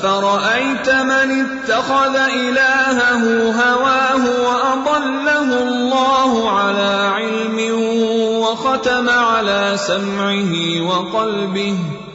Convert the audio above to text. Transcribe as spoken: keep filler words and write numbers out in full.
أَفَرَأَيْتَ مَنِ اتَّخَذَ إِلَٰهَهُ هَوَاهُ وَأَضَلَّهُ اللَّهُ عَلَىٰ عِلْمٍ وَخَتَمَ عَلَىٰ سَمْعِهِ وَقَلْبِهِ